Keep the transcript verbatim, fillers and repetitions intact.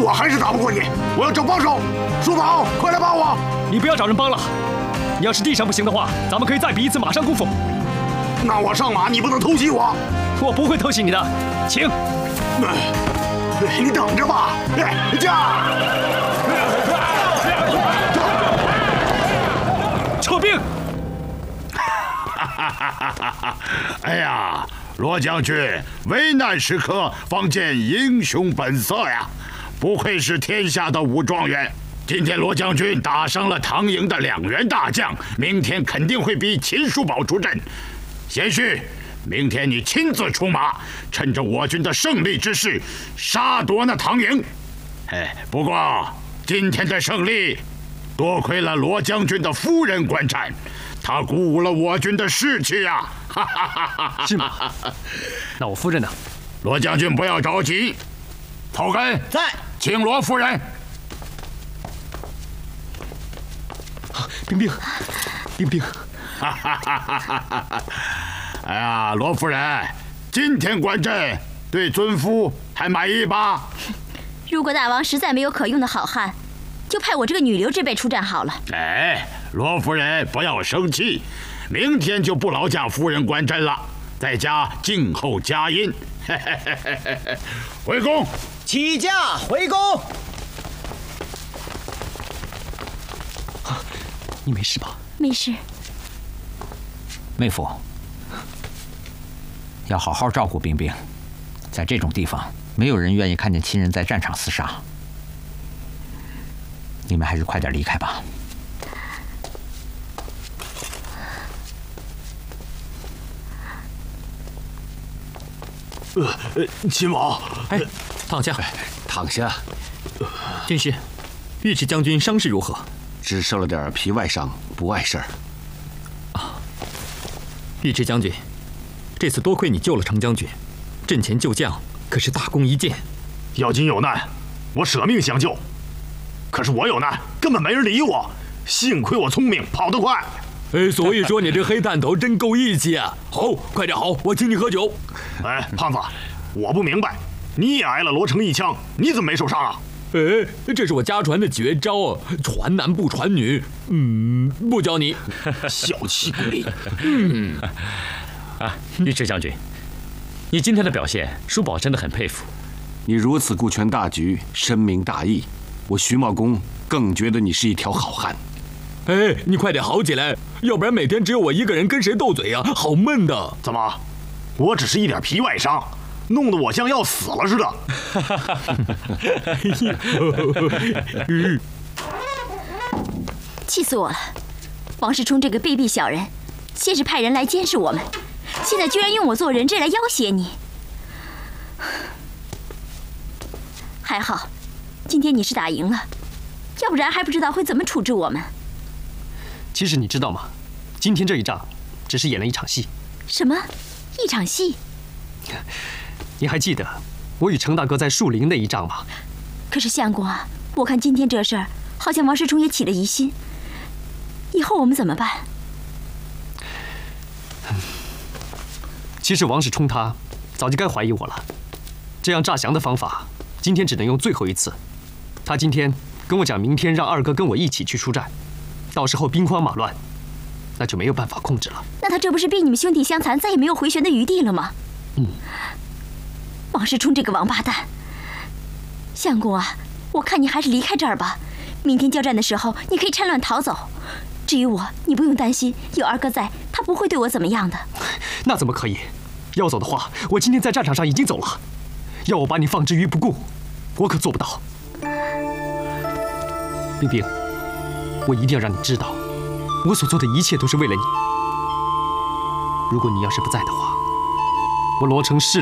我还是打不过你，我要找帮手。叔宝，快来帮我！ 你不要找人帮了，你要是地上不行的话，咱们可以再比一次马上功夫。 那我上马，你不能偷袭我。 我不会偷袭你的，请。 你等着吧，驾！ 撤兵！ 哎呀，罗将军，危难时刻方见英雄本色呀！不愧是天下的武状元。今天罗将军打伤了唐营的两员大将，明天肯定会逼秦叔宝出阵。贤婿，明天你亲自出马，趁着我军的胜利之势，杀夺那唐营。哎，不过今天的胜利，多亏了罗将军的夫人观战，他鼓舞了我军的士气呀！ 是吗？那我夫人呢？ 罗将军不要着急，头根在， 请罗夫人。 冰冰，冰冰。 哎呀，罗夫人，今天观阵对尊夫还满意吧？ 如果大王实在没有可用的好汉，就派我这个女流之辈出战好了。 哎，罗夫人不要生气，明天就不劳驾夫人观阵了，在家静候佳音。回宫， 起驾回宫。 你没事吧？ 没事。 妹夫，要好好照顾冰冰，在这种地方，没有人愿意看见亲人在战场厮杀。你们还是快点离开吧。 呃呃，秦王， 哎，躺下， 躺下。 军师，尉迟将军伤势如何？ 只受了点皮外伤，不碍事儿。 啊，尉迟将军，这次多亏你救了程将军，阵前救将可是大功一件。 要紧有难，我舍命相救。可是我有难，根本没人理我。幸亏我聪明，跑得快。 哎，所以说你这黑炭头真够义气啊！好，快点好，我请你喝酒。 哎，胖子，我不明白，你也挨了罗成一枪，你怎么没受伤啊？ 哎，这是我家传的绝招啊，传男不传女。嗯，不教你。 小气鬼。 嗯。啊，尉迟将军，你今天的表现，叔宝真的很佩服。 你如此顾全大局，深明大义，我徐茂公更觉得你是一条好汉。 哎，你快点好起来，要不然每天只有我一个人跟谁斗嘴啊，好闷的。 怎么？我只是一点皮外伤，弄得我像要死了似的。 气死我了！王世充这个卑鄙小人，先是派人来监视我们，现在居然用我做人质来要挟你。还好，今天你是打赢了，要不然还不知道会怎么处置我们。 其实你知道吗？今天这一仗，只是演了一场戏。 什么？一场戏？ 你还记得我与程大哥在树林那一仗吗？ 可是相公啊，我看今天这事儿，好像王世充也起了疑心。以后我们怎么办？ 其实王世充他早就该怀疑我了。这样诈降的方法，今天只能用最后一次。他今天跟我讲，明天让二哥跟我一起去出战，到时候兵荒马乱，那就没有办法控制了。 那他这不是逼你们兄弟相残，再也没有回旋的余地了吗？ 嗯。 王世充这个王八蛋！相公啊，我看你还是离开这儿吧。明天交战的时候，你可以趁乱逃走。至于我，你不用担心，有二哥在，他不会对我怎么样的。 那怎么可以？要走的话，我今天在战场上已经走了。要我把你放之于不顾，我可做不到。冰冰，我一定要让你知道，我所做的一切都是为了你。如果你要是不在的话，我罗成誓